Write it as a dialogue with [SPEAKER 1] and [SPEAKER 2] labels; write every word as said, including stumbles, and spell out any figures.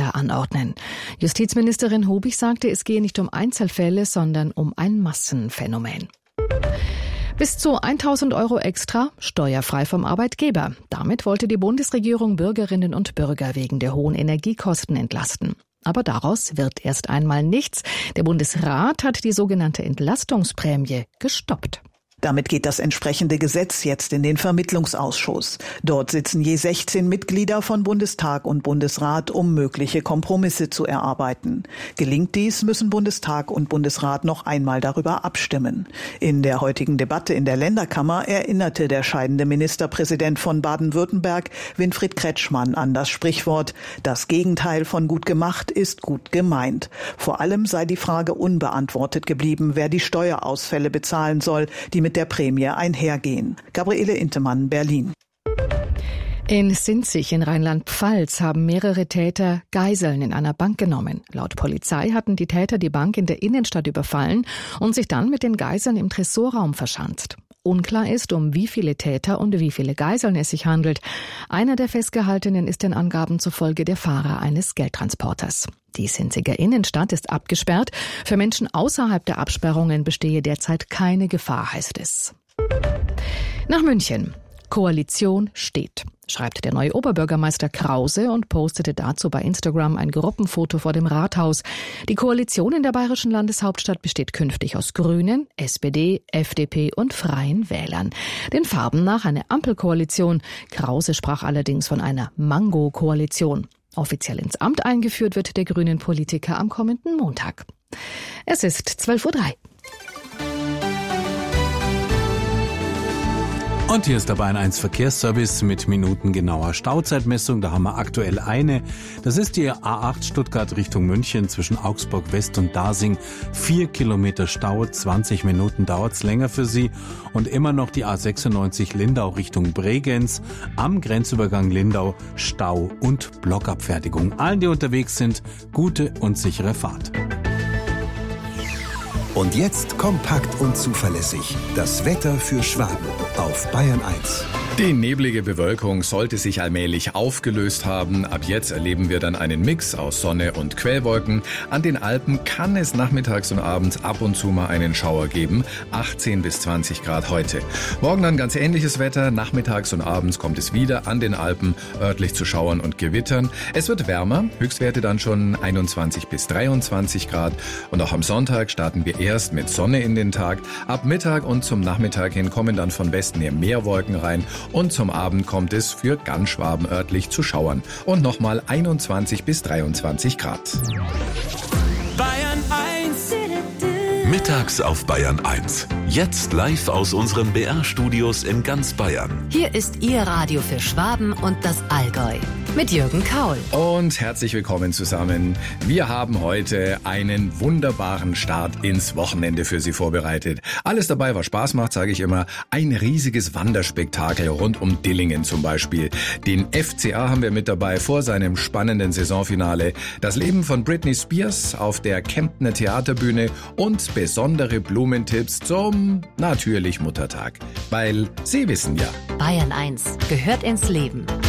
[SPEAKER 1] Täter anordnen. Justizministerin Hobig sagte, es gehe nicht um Einzelfälle, sondern um ein Massenphänomen. Bis zu tausend Euro extra, steuerfrei vom Arbeitgeber. Damit wollte die Bundesregierung Bürgerinnen und Bürger wegen der hohen Energiekosten entlasten. Aber daraus wird erst einmal nichts. Der Bundesrat hat die sogenannte Entlastungsprämie gestoppt.
[SPEAKER 2] Damit geht das entsprechende Gesetz jetzt in den Vermittlungsausschuss. Dort sitzen je sechzehn Mitglieder von Bundestag und Bundesrat, um mögliche Kompromisse zu erarbeiten. Gelingt dies, müssen Bundestag und Bundesrat noch einmal darüber abstimmen. In der heutigen Debatte in der Länderkammer erinnerte der scheidende Ministerpräsident von Baden-Württemberg, Winfried Kretschmann, an das Sprichwort: Das Gegenteil von gut gemacht ist gut gemeint. Vor allem sei die Frage unbeantwortet geblieben, wer die Steuerausfälle bezahlen soll, die mit der Prämie einhergehen. Gabriele Intemann, Berlin.
[SPEAKER 1] In Sinzig in Rheinland-Pfalz haben mehrere Täter Geiseln in einer Bank genommen. Laut Polizei hatten die Täter die Bank in der Innenstadt überfallen und sich dann mit den Geiseln im Tresorraum verschanzt. Unklar ist, um wie viele Täter und wie viele Geiseln es sich handelt. Einer der Festgehaltenen ist den Angaben zufolge der Fahrer eines Geldtransporters. Die Sinziger Innenstadt ist abgesperrt. Für Menschen außerhalb der Absperrungen bestehe derzeit keine Gefahr, heißt es. Nach München. Koalition steht, schreibt der neue Oberbürgermeister Krause und postete dazu bei Instagram ein Gruppenfoto vor dem Rathaus. Die Koalition in der bayerischen Landeshauptstadt besteht künftig aus Grünen, S P D, F D P und Freien Wählern. Den Farben nach eine Ampelkoalition. Krause sprach allerdings von einer Mango-Koalition. Offiziell ins Amt eingeführt wird der grünen Politiker am kommenden Montag. Es ist zwölf Uhr drei.
[SPEAKER 3] Und hier ist der Bayern eins Verkehrsservice mit minutengenauer Stauzeitmessung. Da haben wir aktuell eine. Das ist die A acht Stuttgart Richtung München zwischen Augsburg West und Dasing. Vier Kilometer Stau, zwanzig Minuten dauert's länger für Sie. Und immer noch die A sechsundneunzig Lindau Richtung Bregenz. Am Grenzübergang Lindau Stau und Blockabfertigung. Allen, die unterwegs sind, gute und sichere Fahrt.
[SPEAKER 4] Und jetzt kompakt und zuverlässig. Das Wetter für Schwaben auf Bayern eins.
[SPEAKER 5] Die neblige Bewölkung sollte sich allmählich aufgelöst haben. Ab jetzt erleben wir dann einen Mix aus Sonne und Quellwolken. An den Alpen kann es nachmittags und abends ab und zu mal einen Schauer geben. achtzehn bis zwanzig Grad heute. Morgen dann ganz ähnliches Wetter. Nachmittags und abends kommt es wieder an den Alpen örtlich zu Schauern und Gewittern. Es wird wärmer. Höchstwerte dann schon einundzwanzig bis dreiundzwanzig Grad. Und auch am Sonntag starten wir erst mit Sonne in den Tag. Ab Mittag und zum Nachmittag hin kommen dann von Westen her mehr Wolken rein. Und zum Abend kommt es für ganz Schwaben örtlich zu Schauern. Und nochmal einundzwanzig bis dreiundzwanzig Grad.
[SPEAKER 6] Bayern eins.
[SPEAKER 7] Mittags auf Bayern eins. Jetzt live aus unseren B R-Studios in ganz Bayern.
[SPEAKER 8] Hier ist Ihr Radio für Schwaben und das Allgäu. Mit Jürgen Kaul.
[SPEAKER 5] Und herzlich willkommen zusammen. Wir haben heute einen wunderbaren Start ins Wochenende für Sie vorbereitet. Alles dabei, was Spaß macht, sage ich immer. Ein riesiges Wanderspektakel rund um Dillingen zum Beispiel. Den F C A haben wir mit dabei vor seinem spannenden Saisonfinale. Das Leben von Britney Spears auf der Kemptner Theaterbühne und besondere Blumentipps zum natürlich Muttertag. Weil Sie wissen ja.
[SPEAKER 8] Bayern eins gehört ins Leben.